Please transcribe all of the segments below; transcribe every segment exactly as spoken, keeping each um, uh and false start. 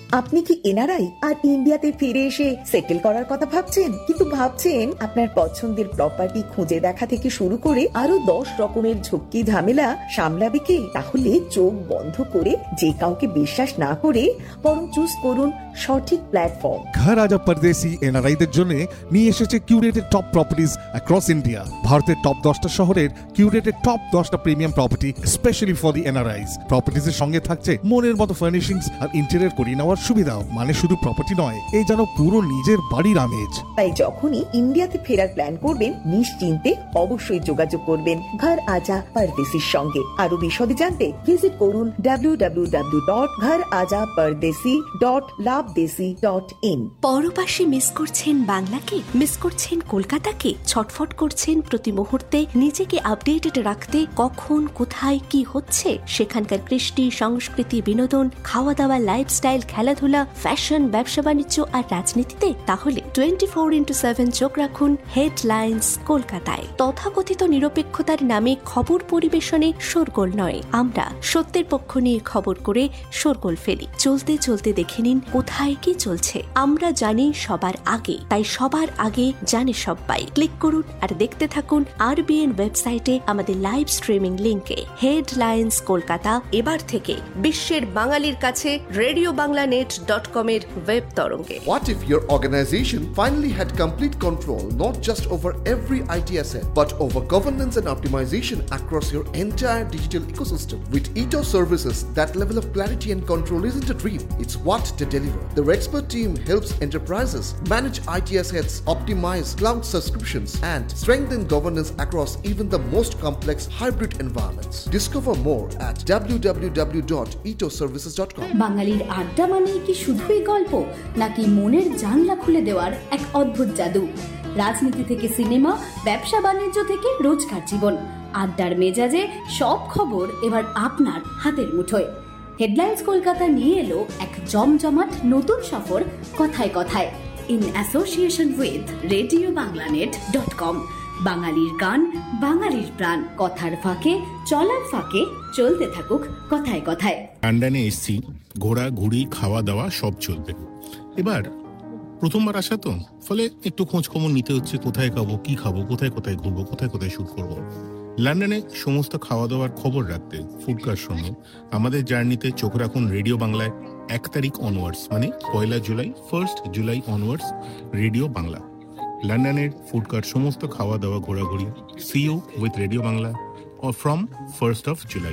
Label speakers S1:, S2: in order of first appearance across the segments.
S1: আপনি কি এনআরআই আর ইন্ডিয়াতে ফিরে এসে সেটেল করার কথা ভাবছেন, কিন্তু ভাবছেন আপনার পছন্দের প্রপার্টি খুঁজে দেখা থেকে শুরু করে আরো দশ রকমের ঝক্কি ঝামেলা সামলাবে কে? তাহলে চোখ বন্ধ করে যে কাউকে বিশ্বাস না করে বরং চুজ করুন সঠিক প্ল্যাটফর্ম।
S2: ঘর আজা পরদেশি এনআরআইদের জন্য নিয়ে এসেছে curated top properties across India. ভারতের টপ দশটা শহরের কিউরেটেড টপ দশটা premium property specially for the এনআরআইস। প্রপার্টিজের সঙ্গে থাকছে মনের মতো ফার্নিশিংস আর ইন্টেরিয়র করিয়ে নেওয়ার সুবিধাও। মানে শুধু প্রপার্টি নয়, এই যেন পুরো নিজের বাড়ির আমেজ।
S1: তাই যখনই ইন্ডিয়াতে ফেরার প্ল্যান করবেন নিশ্চিন্তে অবশ্যই যোগাযোগ করবেন ঘর আজা পরদেশির সঙ্গে। আরো বিশদে জানতে ভিজিট করুন ডাব্লিউ ডাব্লিউ ডাব্লিউ ডট ঘর আজা পরদেশি ডট লাভদেশি ডট ইন।
S3: পরপাশে মিস করছেন বাংলাকে, মিস করছেন কলকাতাকে, ছটফট করছেন প্রতি মুহূর্তে নিজেকে আপডেটেড রাখতে কখন কোথায় কি হচ্ছে সেখানকার কৃষ্টি, সংস্কৃতি, বিনোদন, খাওয়া দাওয়া, লাইফস্টাইল, খেলাধুলা, ফ্যাশন, ব্যবসা বাণিজ্য আর রাজনীতিতে? তাহলে টোয়েন্টি ফোর ইন্টু সেভেন চোখ রাখুন হেডলাইন্স কলকাতায়। তথাকথিত নিরপেক্ষতার নামে খবর পরিবেশনে শোরগোল নয়, আমরা সত্যের পক্ষ নিয়ে খবর করে শোরগোল ফেলি। চলতে চলতে দেখে নিন কোথায় কি চলছে। আমরা জানি সবার আগে, তাই সবার আগে জানে সবাই। ক্লিক করুন আর দেখতে থাকুন আরবিএন ওয়েবসাইটে আমাদের লাইভ স্ট্রিমিং লিংকে। হেডলাইন্স কলকাতা এবার থেকে বিশ্বের বাঙালির কাছে radio Bangla net dot com এর ওয়েব তরঙ্গে।
S4: What if your organization finally had complete control not just over every I T asset but over governance and optimization across your entire digital ecosystem? With E T O services, that level of clarity and control isn't a dream, it's what they deliver. Their expert team helps enterprises manage I T assets, optimize cloud subscriptions and strengthen governance across even the most complex hybrid environments. Discover more at w w w dot e t o services dot com.
S5: বাঙালির আড্ডা মানে কি শুধুই গল্প, নাকি মনের জানলা খুলে দেওয়ার এক অদ্ভুত জাদু? রাজনীতি থেকে সিনেমা, ব্যবসা বাণিজ্য থেকে রোজকার জীবন, আড্ডার মেজাজে সব খবর এবার আপনার হাতের মুঠোয়। হেডলাইন্স কলকাতা নিয়ে এলো এক জমজমাট নতুন সফর কথায় কথায়, in association with radio Bangla net dot com. বাঙালির গান, বাঙালির প্রাণ, কথার ফাঁকে চলার ফাঁকে চলতে থাকুক কথায় কথায়।
S6: লন্ডনে এসছি, ঘোরা ঘুরি, খাওয়া দাওয়া সব চলবে। এবার প্রথমবার আসা তো, ফলে একটু খোঁজ খবর নিতে হচ্ছে, কোথায় খাবো, কি খাবো, কোথায় কোথায় ঘুরবো, কোথায় কোথায় শুট করবো। লন্ডনে সমস্ত খাওয়া দাওয়ার খবর রাখতে ফুডকার সঙ্গে আমাদের জার্নিতে চোখ রাখুন রেডিও বাংলায়। এক তারিখ অনওয়ার্ডস মানে পয়লা July, first July onwards radio Bangla. লন্ডনের ফুডকার সমস্ত খাওয়া দাওয়া ঘোরাঘুরি। C you with radio Bangla from first of July.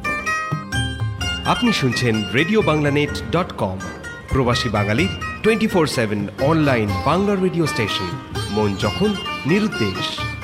S7: আপনি শুনছেন radio Bangla net dot com, প্রবাসী বাঙালির twenty four seven online Bangla radio station. মন যখন নিরুদ্দেশ।